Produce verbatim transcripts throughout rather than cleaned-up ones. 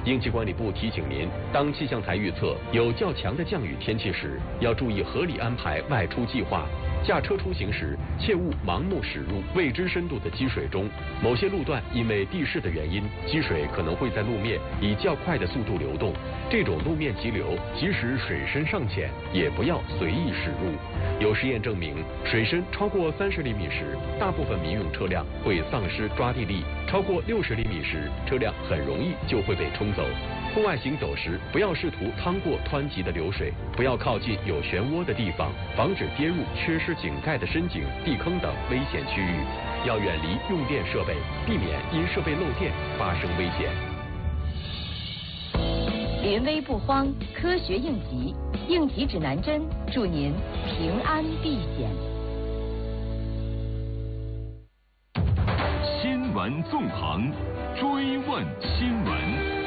应急管理部提醒您，当气象台预测有较强的降雨天气时，要注意合理安排外出计划。驾车出行时，切勿盲目驶入未知深度的积水中。某些路段因为地势的原因，积水可能会在路面以较快的速度流动。这种路面急流，即使水深尚浅，也不要随意驶入。有实验证明，水深超过三十厘米时，大部分民用车辆会丧失抓地力；超过六十厘米时，车辆很容易就会被冲走。户外行走时，不要试图趟过湍急的流水，不要靠近有漩涡的地方，防止跌入缺失井盖的深井、地坑等危险区域。要远离用电设备，避免因设备漏电发生危险。 临危不慌，科学应急，应急指南针，祝您平安避险。 新闻纵横，追问新闻。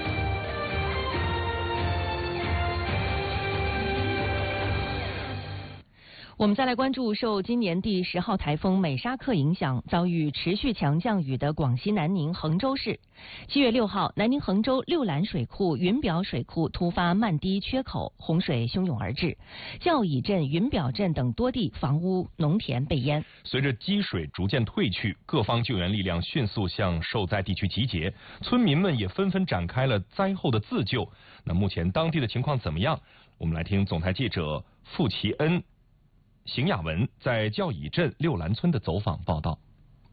我们再来关注受今年第十号台风美沙克影响，遭遇持续强降雨的广西南宁衡州市。七月六号，南宁衡州六兰水库、云表水库突发漫堤缺口，洪水汹涌而至，教乙镇、云表镇等多地房屋、农田被淹。 随着积水逐渐退去，各方救援力量迅速向受灾地区集结，村民们也纷纷展开了灾后的自救。那目前当地的情况怎么样？我们来听总台记者傅奇恩、邢雅文在教乙镇六兰村的走访报道。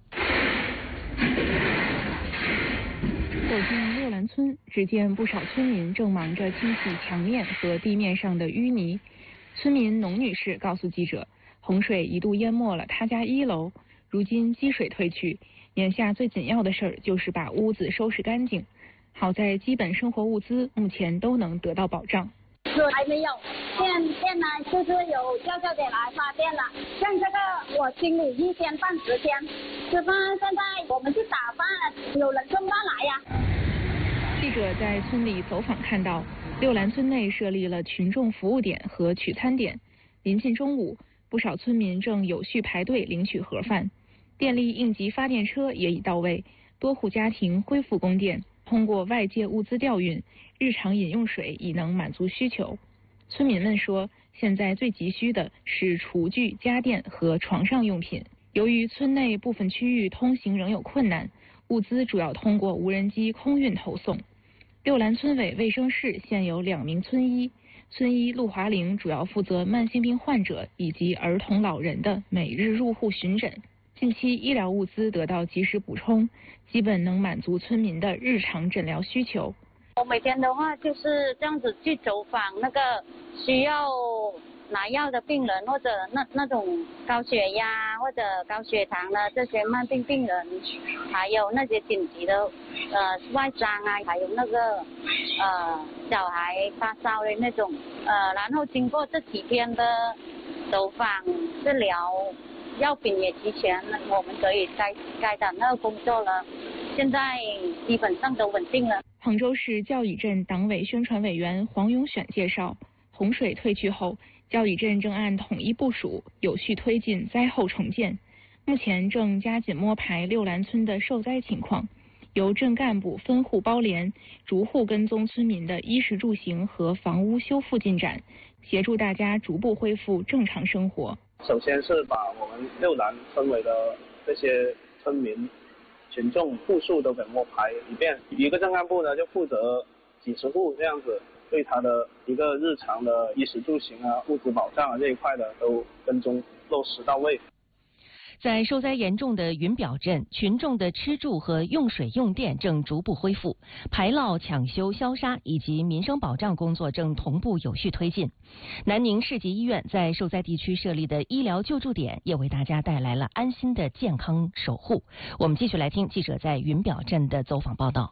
走进六兰村，只见不少村民正忙着清洗墙面和地面上的淤泥。村民农女士告诉记者，洪水一度淹没了她家一楼，如今积水退去，眼下最紧要的事儿就是把屋子收拾干净。好在基本生活物资目前都能得到保障。 还没有电电呢，就是有叫叫点来发电了。像这个我清理一天半时间，吃饭现在我们去打饭，有人送饭来呀。 记者在村里走访看到，六兰村内设立了群众服务点和取餐点。临近中午，不少村民正有序排队领取盒饭，电力应急发电车也已到位，多户家庭恢复供电。通过外界物资调运，日常饮用水已能满足需求。村民们说，现在最急需的是厨具、家电和床上用品。由于村内部分区域通行仍有困难，物资主要通过无人机空运投送。六兰村委卫生室现有两名村医，村医陆华玲主要负责慢性病患者以及儿童老人的每日入户巡诊。近期医疗物资得到及时补充，基本能满足村民的日常诊疗需求。 我每天的话就是这样子去走访那个需要拿药的病人，或者那那种高血压或者高血糖的这些慢病病人，还有那些紧急的呃外伤啊，还有那个呃小孩发烧的那种呃，然后经过这几天的走访治疗，药品也齐全，我们可以该该的那个工作了，现在基本上都稳定了。 衡州市教乙镇党委宣传委员黄永选介绍，洪水退去后，教乙镇正按统一部署，有序推进灾后重建。目前正加紧摸排六兰村的受灾情况，由镇干部分户包联，逐户跟踪村民的衣食住行和房屋修复进展，协助大家逐步恢复正常生活。 首先是把我们六兰村委的这些村民群众户数都给摸排一遍，一个镇干部呢就负责几十户这样子，对他的一个日常的衣食住行啊、物资保障啊这一块的都跟踪落实到位。 在受灾严重的云表镇，群众的吃住和用水用电正逐步恢复，排涝、抢修、消杀以及民生保障工作正同步有序推进。南宁市级医院在受灾地区设立的医疗救助点，也为大家带来了安心的健康守护。我们继续来听记者在云表镇的走访报道。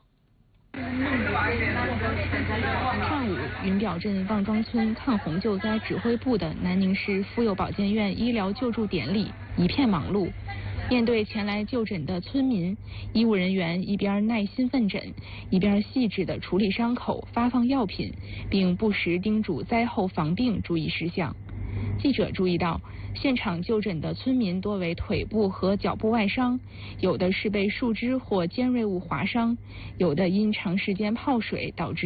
上午，云表镇望庄村抗洪救灾指挥部的南宁市妇幼保健院医疗救助点里一片忙碌。面对前来就诊的村民，医务人员一边耐心问诊，一边细致地处理伤口、发放药品，并不时叮嘱灾后防病注意事项。记者注意到，现场就诊的村民多为腿部和脚部外伤，有的是被树枝或尖锐物划伤，有的因长时间泡水导致